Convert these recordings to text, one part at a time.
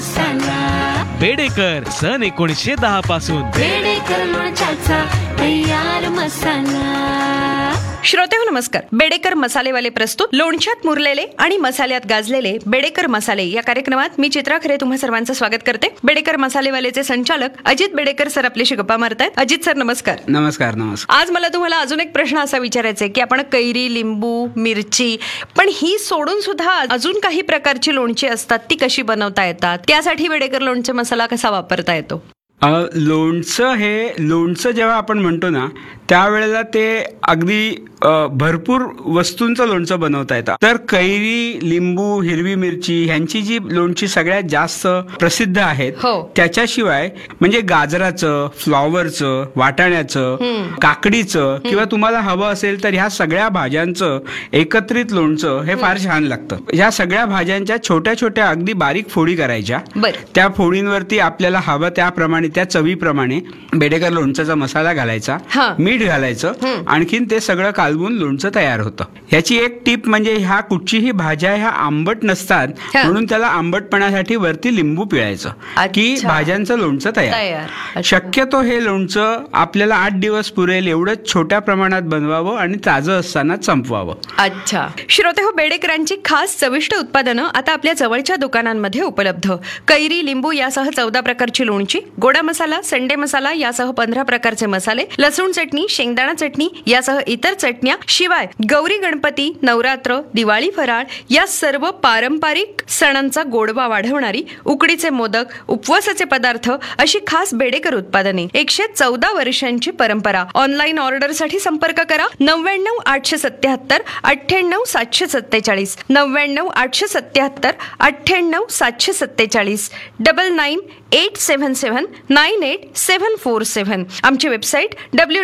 मसाला. बेडेकर सन 1910 पासून बेडेकर लोणच्याचा तयार मसाला. श्रोतेहो नमस्कार. बेडेकर मसालेवाले प्रस्तुत लोणच्यात मुरलेले आणि मसाल्यात गाजलेले बेडेकर मसाले या कार्यक्रमात मी चित्रा खरे तुम्हा सर्वांचं स्वागत करते. बेडेकर मसालेवालेचे संचालक अजित बेडेकर सर आपल्याशी गप्पा मारतायत. अजित सर नमस्कार. नमस्कार. नमस्कार. आज मला तुम्हाला अजून एक प्रश्न असा विचारायचा आहे की आपण कैरी, लिंबू, मिरची पण ही सोडून सुद्धा अजून काही प्रकारची लोणची असतात, ती कशी बनवता येतात? त्यासाठी बेडेकर लोणचे मसाला कसा वापरता येतो? लोणचं जेव्हा आपण म्हणतो ना त्यावेळेला ते अगदी भरपूर वस्तूंचं लोणचं बनवता येतं. तर कैरी, लिंबू, हिरवी मिरची ह्यांची जी लोणची सगळ्यात जास्त प्रसिद्ध आहेत, त्याच्याशिवाय म्हणजे गाजराचं, फ्लॉवरचं, वाटाण्याचं, काकडीचं किंवा तुम्हाला हवं असेल तर ह्या सगळ्या भाज्यांचं एकत्रित लोणचं हे फार छान लागतं. ह्या सगळ्या भाज्यांच्या छोट्या छोट्या अगदी बारीक फोडी करायच्या. त्या फोडींवरती आपल्याला हवं त्याप्रमाणे, त्या चवीप्रमाणे बेडेकर लोणच्याचा मसाला घालायचा, मीठ घालायचं, आणखीन ते सगळं कालवून लोणचं तयार होतं. ह्याची एक टिप म्हणजे ह्या कुठचीही भाज्या ह्या आंबट नसतात म्हणून त्याला आंबटपणासाठी वरती लिंबू पिळायचं की भाज्यांचं लोणचं तयार. शक्यतो हे लोणचं आपल्याला 8 दिवस पुरेल एवढं छोट्या प्रमाणात बनवावं आणि ताजं असताना संपवावं. अच्छा. श्रोते हो, बेडेकरांची खास चविष्ट उत्पादनं आता आपल्या जवळच्या दुकानांमध्ये उपलब्ध. कैरी, लिंबू यासह 14 प्रकारची लोणची, गोडा मसाला, संडे मसाला यासह 15 प्रकारचे मसाले, लसूण चटणी, शेंगदाणा चटणी यासह इतर चटण्या, शिवाय गौरी गणपती, नवरात्र, दिवाळी फराळ या सर्व पारंपरिक सणांचा गोडवा वाढवणारी उकडीचे मोदक, उपवासाचे पदार्थ अशी खास बेडेकर उत्पादने. 114 वर्षांची परंपरा. ऑनलाईन ऑर्डरसाठी संपर्क करा 99 877 98 747, 99 877 98 747, 99 877 98 747. आमची वेबसाईट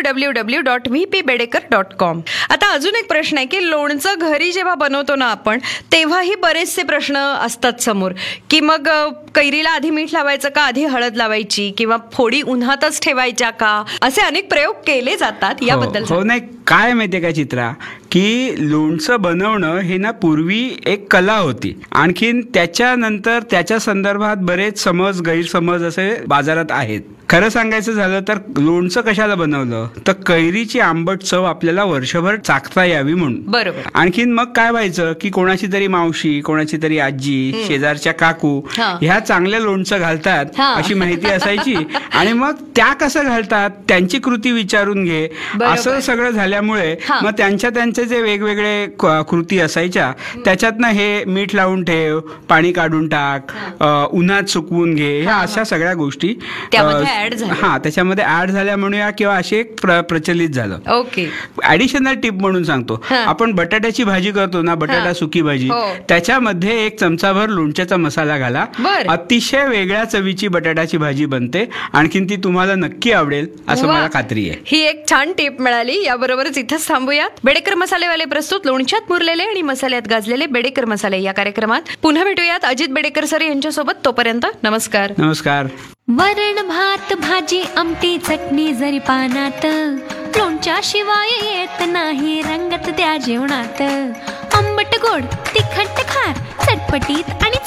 www.vpbedeकर.com. आता अजून एक प्रश्न आहे की लोणचं घरी जेव्हा बनवतो ना आपण, तेव्हाही बरेचसे प्रश्न असतात समोर की मग कैरीला आधी मीठ लावायचं का आधी हळद लावायची, किंवा फोडी उन्हातच ठेवायच्या का, असे अनेक प्रयोग केले जातात. याबद्दल हो नाही, काय माहितीये का चित्रा, की लोणचं बनवणं हे ना पूर्वी एक कला होती. आणखीन त्याच्यानंतर त्याच्या संदर्भात बरेच समज, गैरसमज असे बाजारात आहेत. खरं सांगायचं झालं तर लोणचं कशाला बनवलं तर कैरीची आंबट चव आपल्याला वर्षभर चाखता यावी म्हणून. बरोबर. आणखीन मग काय व्हायचं की कोणाची तरी मावशी, कोणाची तरी आजी, शेजारच्या काकू ह्या चांगल्या लोणचं घालतात अशी माहिती असायची आणि मग त्या कसं घालतात त्यांची कृती विचारून घे असं सगळं झाल्यामुळे मग त्यांचे जे वेगवेगळे कृती असायच्या त्याच्यातनं हे मीठ लावून ठेव, पाणी काढून टाक, उन्हात सुकवून घे, ह्या अशा सगळ्या गोष्टी त्याच्यामध्ये ऍड झाल्या म्हणूया किंवा असे एक प्रचलित झालं. ओके. ऍडिशनल टिप म्हणून सांगतो, आपण बटाट्याची भाजी करतो ना, बटाटा सुकी भाजी, त्याच्यामध्ये 1 चमचाभर लोणच्याचा मसाला घाला. अतिशय वेगळ्या चवीची बटाट्याची भाजी बनते. आणखीन ती तुम्हाला नक्की आवडेल असं मला खात्री आहे. ही एक छान टिप मिळाली. याबरोबरच इथंच थांबूयात. बेडेकर मसालेवाले प्रस्तुत लोणच्यात मुरलेले आणि मसाल्यात गाजलेले बेडेकर मसाले या कार्यक्रमात पुन्हा भेटूयात अजित बेडेकर सर यांच्यासोबत. तोपर्यंत नमस्कार. नमस्कार. वरण भात भाजी आमटी चटणी जरी पानात, लोणच्या शिवाय येत नाही रंगत त्या जेवणात. आंबट गोड तिखट खार चटपटीत आणि